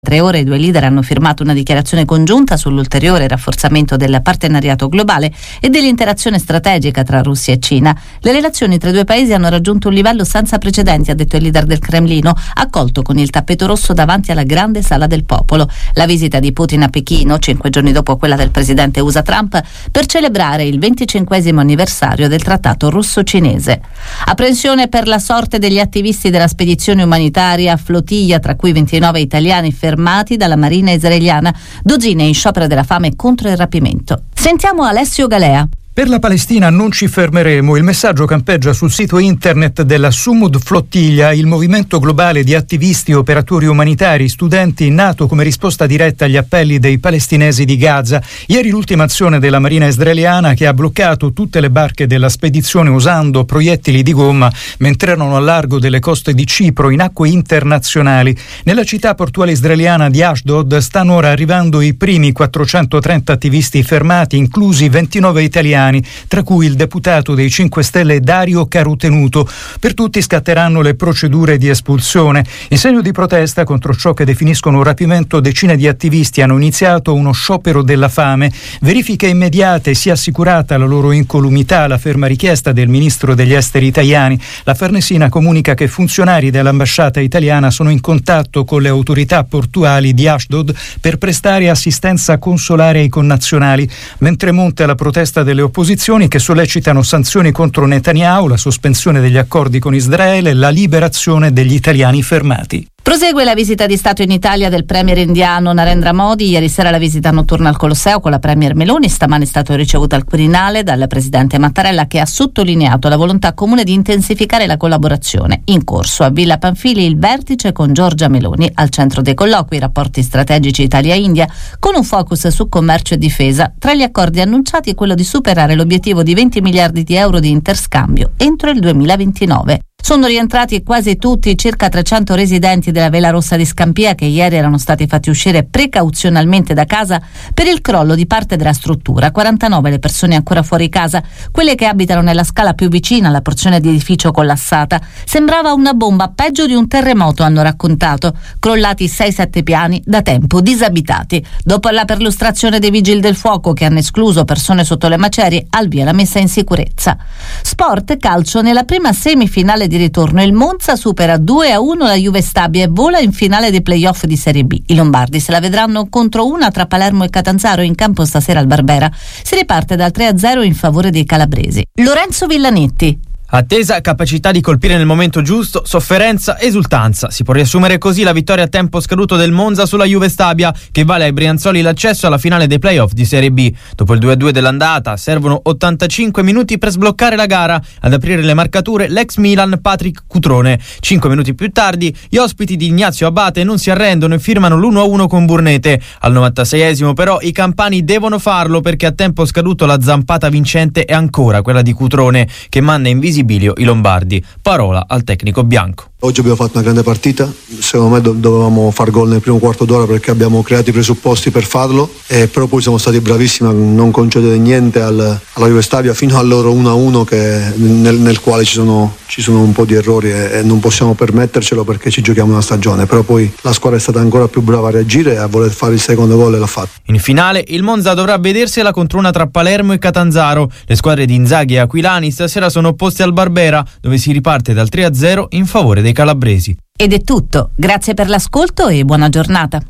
3 ore i due leader hanno firmato una dichiarazione congiunta sull'ulteriore rafforzamento del partenariato globale e dell'interazione strategica tra Russia e Cina. Le relazioni tra i due paesi hanno raggiunto un livello senza precedenti, ha detto il leader del Cremlino, accolto con il tappeto rosso davanti alla grande sala del popolo. La visita di Putin a Pechino, 5 giorni dopo quella del presidente USA Trump, per celebrare il 25° anniversario del trattato russo-cinese. Apprensione per la sorte degli attivisti della spedizione umanitaria Flotilla, tra cui 29 italiani fermati dalla marina israeliana, dozzine in sciopero della fame contro il rapimento. Sentiamo Alessio Galea. Per la Palestina non ci fermeremo. Il messaggio campeggia sul sito internet della Sumud Flottiglia, il movimento globale di attivisti, operatori umanitari, studenti nato come risposta diretta agli appelli dei palestinesi di Gaza. Ieri l'ultima azione della marina israeliana che ha bloccato tutte le barche della spedizione usando proiettili di gomma mentre erano al largo delle coste di Cipro in acque internazionali. Nella città portuale israeliana di Ashdod stanno ora arrivando i primi 430 attivisti fermati, inclusi 29 italiani, tra cui il deputato dei 5 Stelle Dario Carutenuto. Per tutti scatteranno le procedure di espulsione. In segno di protesta contro ciò che definiscono un rapimento, decine di attivisti hanno iniziato uno sciopero della fame. Verifiche immediate, sia assicurata la loro incolumità, la ferma richiesta del ministro degli esteri italiani. La Farnesina comunica che funzionari dell'ambasciata italiana sono in contatto con le autorità portuali di Ashdod per prestare assistenza consolare ai connazionali, mentre monta la protesta delle opposizioni che sollecitano sanzioni contro Netanyahu, la sospensione degli accordi con Israele e la liberazione degli italiani fermati. Prosegue la visita di Stato in Italia del premier indiano Narendra Modi. Ieri sera la visita notturna al Colosseo con la premier Meloni. Stamane è stato ricevuto al Quirinale dal presidente Mattarella, che ha sottolineato la volontà comune di intensificare la collaborazione. In corso a Villa Pamphili il vertice con Giorgia Meloni. Al centro dei colloqui i rapporti strategici Italia-India, con un focus su commercio e difesa. Tra gli accordi annunciati quello di superare l'obiettivo di 20 miliardi di euro di interscambio entro il 2029. Sono rientrati quasi tutti i circa 300 residenti della Vela Rossa di Scampia che ieri erano stati fatti uscire precauzionalmente da casa per il crollo di parte della struttura. 49 le persone ancora fuori casa, quelle che abitano nella scala più vicina alla porzione di edificio collassata. Sembrava una bomba, peggio di un terremoto, hanno raccontato. Crollati 6-7 piani, da tempo disabitati. Dopo la perlustrazione dei vigili del fuoco che hanno escluso persone sotto le macerie, al via la messa in sicurezza. Sport, calcio, nella prima semifinale di ritorno il Monza supera 2-1 la Juve Stabia e vola in finale dei playoff di Serie B. I lombardi se la vedranno contro una tra Palermo e Catanzaro in campo stasera al Barbera. Si riparte dal 3-0 in favore dei calabresi. Lorenzo Villanetti. Attesa, capacità di colpire nel momento giusto, sofferenza, esultanza. Si può riassumere così la vittoria a tempo scaduto del Monza sulla Juve Stabia, che vale ai brianzoli l'accesso alla finale dei playoff di Serie B. Dopo il 2-2 dell'andata, servono 85 minuti per sbloccare la gara. Ad aprire le marcature l'ex Milan Patrick Cutrone. 5 minuti più tardi, gli ospiti di Ignazio Abate non si arrendono e firmano l'1-1 con Burnete. Al 96esimo però i campani devono farlo, perché a tempo scaduto la zampata vincente è ancora quella di Cutrone, che manda in visibilio i lombardi. Parola al tecnico bianco. Oggi abbiamo fatto una grande partita, secondo me dovevamo far gol nel primo quarto d'ora perché abbiamo creato i presupposti per farlo, però poi siamo stati bravissimi a non concedere niente alla Juve Stabia fino al loro 1-1 nel quale ci sono un po' di errori e non possiamo permettercelo perché ci giochiamo una stagione, però poi la squadra è stata ancora più brava a reagire e a voler fare il secondo gol e l'ha fatto. In finale il Monza dovrà vedersela contro una tra Palermo e Catanzaro. Le squadre di Inzaghi e Aquilani stasera sono opposte al Barbera, dove si riparte dal 3-0 in favore dei calabresi. Ed è tutto, grazie per l'ascolto e buona giornata.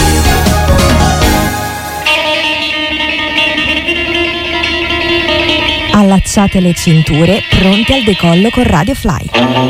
Allacciate le cinture, pronti al decollo con Radio Fly.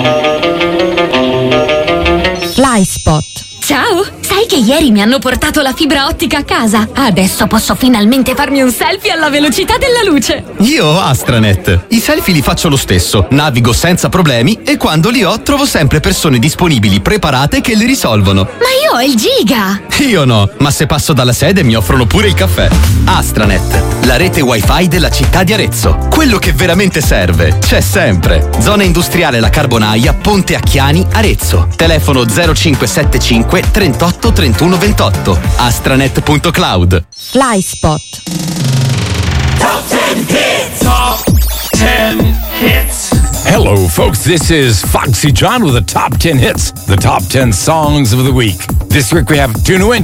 Fly Spot. Ciao! Sai che ieri mi hanno portato la fibra ottica a casa? Adesso posso finalmente farmi un selfie alla velocità della luce! Io ho Astranet. I selfie li faccio lo stesso, navigo senza problemi e quando li ho trovo sempre persone disponibili, preparate che li risolvono. Ma io ho il giga! Io no, ma se passo dalla sede mi offrono pure il caffè. Astranet, la rete wifi della città di Arezzo. Quello che veramente serve c'è sempre. Zona industriale La Carbonaia, Ponte Acchiani, Arezzo. Telefono 0575 38 31 28. astranet.cloud. Fly Spot. Top 10 hits. Top 10 hits. Hello, folks. This is Foxy John with the top 10 hits, the top 10 songs of the week. This week we have two new